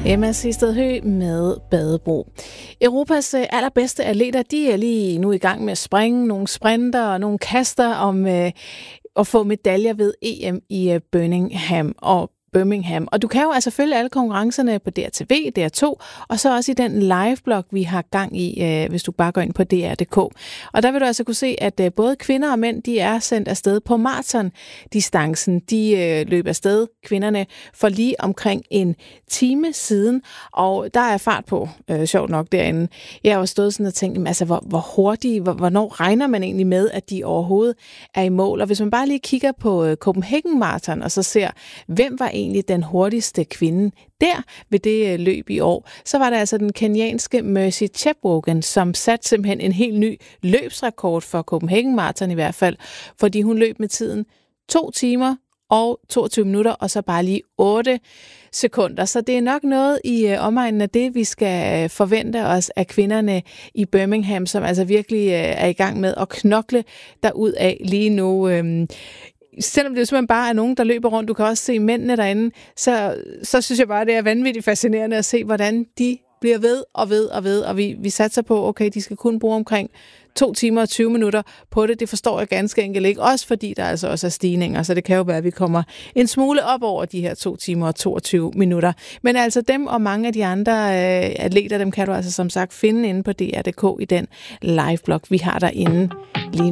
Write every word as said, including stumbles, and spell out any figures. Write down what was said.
Emma Sisted Høgh med Badebro. Europas allerbedste atleter, de er lige nu i gang med at springe, nogle sprinter og nogle kaster om øh, at få medaljer ved E M i øh, Birmingham og Birmingham. Og du kan jo altså følge alle konkurrencerne på D R T V, D R to, og så også i den live-blog, vi har gang i, øh, hvis du bare går ind på D R punktum d k. Og der vil du altså kunne se, at øh, både kvinder og mænd, de er sendt afsted på maratondistancen. De øh, løb afsted, kvinderne, for lige omkring en time siden, og der er fart på, øh, sjovt nok derinde. Jeg har jo stået sådan og tænkt, altså, hvor, hvor hurtigt, hvor, hvornår regner man egentlig med, at de overhovedet er i mål? Og hvis man bare lige kigger på øh, Copenhagen Marathon, og så ser, hvem var egentlig den hurtigste kvinde der ved det løb i år, så var det altså den kenyanske Mercy Chepwogan, som satte simpelthen en helt ny løbsrekord for Copenhagen Marathon i hvert fald, fordi hun løb med tiden to timer og toogtyve minutter, og så bare lige otte sekunder. Så det er nok noget i øh, omegnen af det, vi skal forvente os af kvinderne i Birmingham, som altså virkelig øh, er i gang med at knokle derudad lige nu. Øh, Selvom det simpelthen bare er nogen, der løber rundt, du kan også se mændene derinde, så, så synes jeg bare, det er vanvittigt fascinerende at se, hvordan de bliver ved og ved og ved, og vi, vi satser på, okay, de skal kun bruge omkring to timer og tyve minutter på det. Det forstår jeg ganske enkelt ikke, også fordi der altså også er stigninger, så det kan jo være, at vi kommer en smule op over de her to timer og toogtyve minutter. Men altså dem og mange af de andre øh, atleter, dem kan du altså som sagt finde inde på D R punktum d k i den live-blog, vi har derinde lige